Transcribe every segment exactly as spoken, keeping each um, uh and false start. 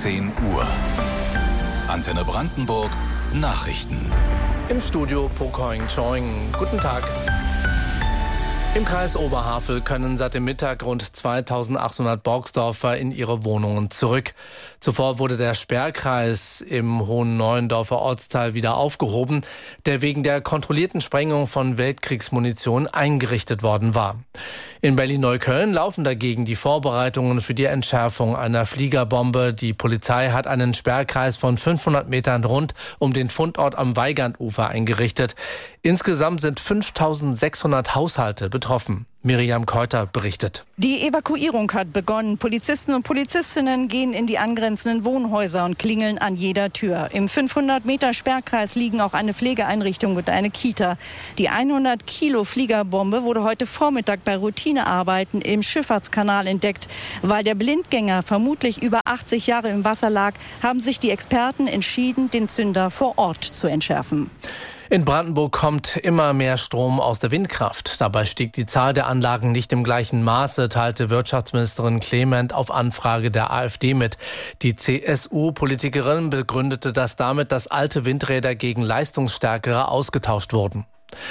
zehn Uhr. Antenne Brandenburg Nachrichten. Im Studio Pokoing Choing. Guten Tag. Im Kreis Oberhavel können seit dem Mittag rund zweitausendachthundert Borgsdorfer in ihre Wohnungen zurück. Zuvor wurde der Sperrkreis im Hohen Neuendorfer Ortsteil wieder aufgehoben, der wegen der kontrollierten Sprengung von Weltkriegsmunition eingerichtet worden war. In Berlin-Neukölln laufen dagegen die Vorbereitungen für die Entschärfung einer Fliegerbombe. Die Polizei hat einen Sperrkreis von fünfhundert Metern rund um den Fundort am Weigandufer eingerichtet. Insgesamt sind fünftausendsechshundert Haushalte betroffen. Miriam Keuter berichtet. Die Evakuierung hat begonnen. Polizisten und Polizistinnen gehen in die angrenzenden Wohnhäuser und klingeln an jeder Tür. Im fünfhundert Meter Sperrkreis liegen auch eine Pflegeeinrichtung und eine Kita. Die hundert Kilo Fliegerbombe wurde heute Vormittag bei Routinearbeiten im Schifffahrtskanal entdeckt. Weil der Blindgänger vermutlich über achtzig Jahre im Wasser lag, haben sich die Experten entschieden, den Zünder vor Ort zu entschärfen. In Brandenburg kommt immer mehr Strom aus der Windkraft. Dabei stieg die Zahl der Anlagen nicht im gleichen Maße, teilte Wirtschaftsministerin Clement auf Anfrage der AfD mit. Die C S U-Politikerin begründete das damit, dass alte Windräder gegen leistungsstärkere ausgetauscht wurden.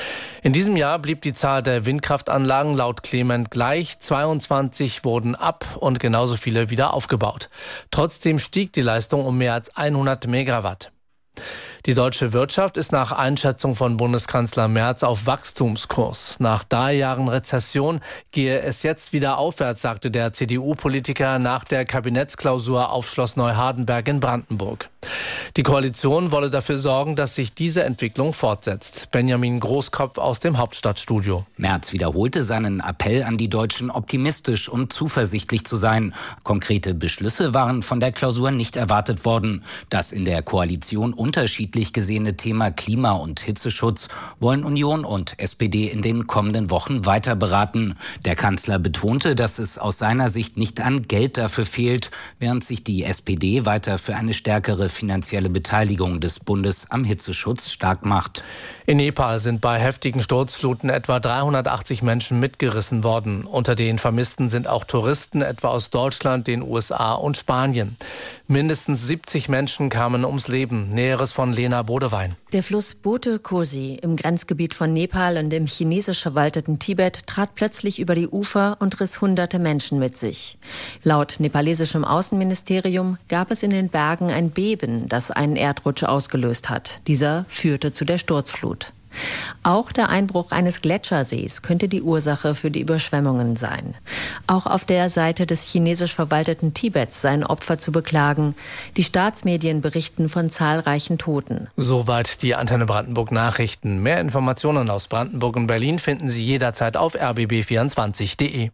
In diesem Jahr blieb die Zahl der Windkraftanlagen laut Clement gleich. zweiundzwanzig wurden ab und genauso viele wieder aufgebaut. Trotzdem stieg die Leistung um mehr als hundert Megawatt. Die deutsche Wirtschaft ist nach Einschätzung von Bundeskanzler Merz auf Wachstumskurs. Nach drei Jahren Rezession gehe es jetzt wieder aufwärts, sagte der C D U-Politiker nach der Kabinettsklausur auf Schloss Neuhardenberg in Brandenburg. Die Koalition wolle dafür sorgen, dass sich diese Entwicklung fortsetzt. Benjamin Großkopf aus dem Hauptstadtstudio. Merz wiederholte seinen Appell an die Deutschen, optimistisch und zuversichtlich zu sein. Konkrete Beschlüsse waren von der Klausur nicht erwartet worden. Das in der Koalition unterschiedlich gesehene Thema Klima- und Hitzeschutz wollen Union und S P D in den kommenden Wochen weiter beraten. Der Kanzler betonte, dass es aus seiner Sicht nicht an Geld dafür fehlt, während sich die S P D weiter für eine stärkere finanzielle Beteiligung des Bundes am Hitzeschutz stark macht. In Nepal sind bei heftigen Sturzfluten etwa dreihundertachtzig Menschen mitgerissen worden. Unter den Vermissten sind auch Touristen, etwa aus Deutschland, den U S A und Spanien. Mindestens siebzig Menschen kamen ums Leben. Näheres von Lena Bodewein. Der Fluss Bote Kosi im Grenzgebiet von Nepal und im chinesisch verwalteten Tibet trat plötzlich über die Ufer und riss hunderte Menschen mit sich. Laut nepalesischem Außenministerium gab es in den Bergen ein Beben, das einen Erdrutsch ausgelöst hat. Dieser führte zu der Sturzflut. Auch der Einbruch eines Gletschersees könnte die Ursache für die Überschwemmungen sein. Auch auf der Seite des chinesisch verwalteten Tibets seien Opfer zu beklagen. Die Staatsmedien berichten von zahlreichen Toten. Soweit die Antenne Brandenburg Nachrichten. Mehr Informationen aus Brandenburg und Berlin finden Sie jederzeit auf r b b vierundzwanzig punkt de.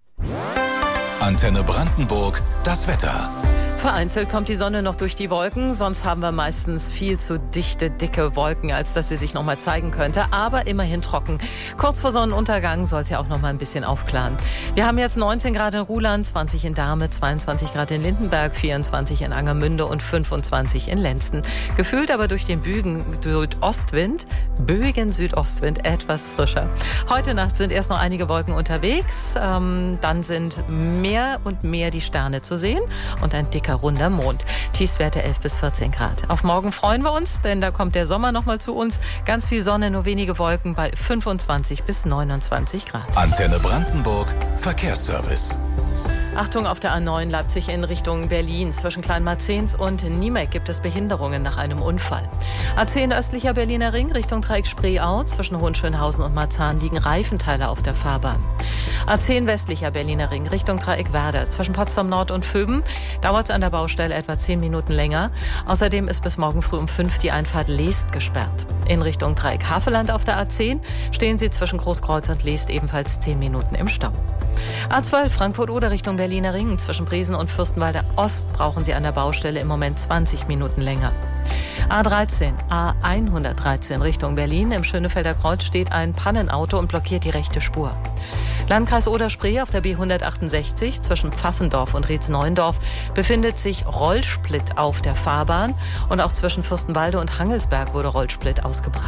Antenne Brandenburg, das Wetter. Vereinzelt kommt die Sonne noch durch die Wolken, sonst haben wir meistens viel zu dichte, dicke Wolken, als dass sie sich noch mal zeigen könnte, aber immerhin trocken. Kurz vor Sonnenuntergang soll es ja auch noch mal ein bisschen aufklaren. Wir haben jetzt neunzehn Grad in Ruhland, zwanzig in Dahme, zweiundzwanzig Grad in Lindenberg, vierundzwanzig in Angermünde und fünfundzwanzig in Lenzen. Gefühlt aber durch den Bögen Südostwind, böigen Südostwind etwas frischer. Heute Nacht sind erst noch einige Wolken unterwegs, ähm, dann sind mehr und mehr die Sterne zu sehen und ein dicker runder Mond. Tiefstwerte elf bis vierzehn Grad. Auf morgen freuen wir uns, denn da kommt der Sommer noch mal zu uns. Ganz viel Sonne, nur wenige Wolken bei fünfundzwanzig bis neunundzwanzig Grad. Antenne Brandenburg Verkehrsservice. Achtung, auf der A neun Leipzig in Richtung Berlin. Zwischen Kleinmarzens und Niemek gibt es Behinderungen nach einem Unfall. A zehn östlicher Berliner Ring Richtung Dreieck Spreeau. Zwischen Hohenschönhausen und Marzahn liegen Reifenteile auf der Fahrbahn. A zehn westlicher Berliner Ring Richtung Dreieck Werder. Zwischen Potsdam Nord und Vöben dauert es an der Baustelle etwa zehn Minuten länger. Außerdem ist bis morgen früh um fünf die Einfahrt Leest gesperrt. In Richtung Dreieck Havelland auf der A zehn stehen Sie zwischen Großkreuz und Leest ebenfalls zehn Minuten im Stau. A zwölf Frankfurt-Oder Richtung Berliner Ring. Zwischen Briesen und Fürstenwalde Ost brauchen Sie an der Baustelle im Moment zwanzig Minuten länger. A dreizehn, A hundertdreizehn Richtung Berlin. Im Schönefelder Kreuz steht ein Pannenauto und blockiert die rechte Spur. Landkreis Oder-Spree auf der B hundertachtundsechzig zwischen Pfaffendorf und Rietz-Neuendorf befindet sich Rollsplit auf der Fahrbahn und auch zwischen Fürstenwalde und Hangelsberg wurde Rollsplit ausgebracht.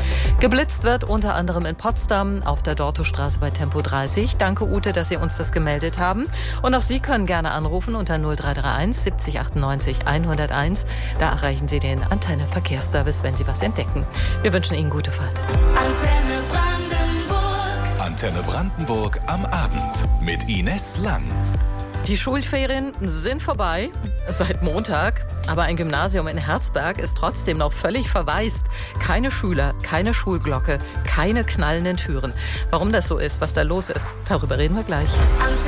Geblitzt wird unter anderem in Potsdam auf der Dortostraße bei Tempo dreißig. Danke, Ute, dass Sie uns das gemeldet haben. Und auch Sie können gerne anrufen unter null drei drei eins siebzig achtundneunzig hunderteins. Da erreichen Sie den Antenne Verkehrsservice, wenn Sie was entdecken. Wir wünschen Ihnen gute Fahrt. Antenne Brandenburg. Antenne Brandenburg am Abend mit Ines Lang. Die Schulferien sind vorbei, seit Montag, aber ein Gymnasium in Herzberg ist trotzdem noch völlig verwaist. Keine Schüler, keine Schulglocke, keine knallenden Türen. Warum das so ist, was da los ist, darüber reden wir gleich.